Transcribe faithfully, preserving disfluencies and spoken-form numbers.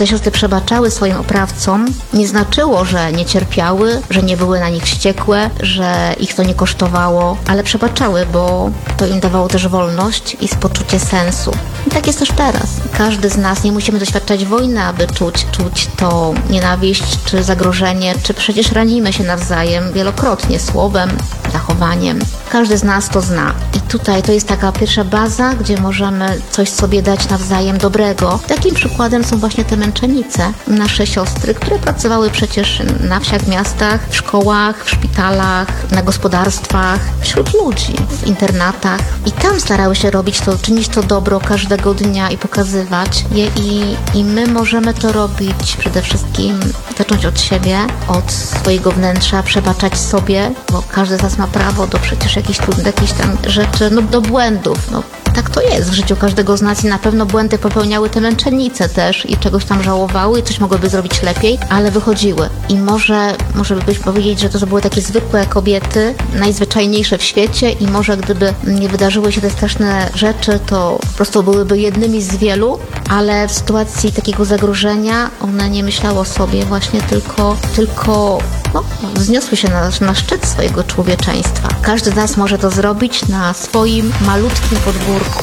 te siostry przebaczały swoim oprawcom, nie znaczyło, że nie cierpiały, że nie były na nich wściekłe, że ich to nie kosztowało, ale przebaczały, bo to im dawało też wolność i poczucie sensu. I tak jest też teraz. Każdy z nas, nie musimy doświadczać wojny, aby czuć, czuć to nienawiść, czy zagrożenie, czy przecież ranimy się nawzajem wielokrotnie słowem, zachowaniem. Każdy z nas to zna. I tutaj to jest taka pierwsza baza, gdzie możemy coś sobie dać nawzajem dobrego. Takim przykładem są właśnie te męczennice, nasze siostry, które pracowały przecież na wsiach, miastach, w szkołach, w szpitalach, na gospodarstwach, wśród ludzi, w internatach. I tam starały się robić to, czynić to dobro każdego dnia i pokazywać je. I, i my możemy to robić przede wszystkim, zacząć od siebie, od swojego wnętrza, przebaczać sobie, bo każdy z nas ma prawo do przecież jakichś, jakichś tam rzeczy, no do błędów, no. Tak to jest w życiu każdego z nas i na pewno błędy popełniały te męczennice też i czegoś tam żałowały i coś mogłyby zrobić lepiej, ale wychodziły. I może, może byś powiedzieć, że to, że były takie zwykłe kobiety, najzwyczajniejsze w świecie i może gdyby nie wydarzyły się te straszne rzeczy, to po prostu byłyby jednymi z wielu, ale w sytuacji takiego zagrożenia one nie myślały o sobie właśnie, tylko, tylko no, wzniosły się na, na szczyt swojego człowieczeństwa. Każdy z nas może to zrobić na swoim malutkim podwórku.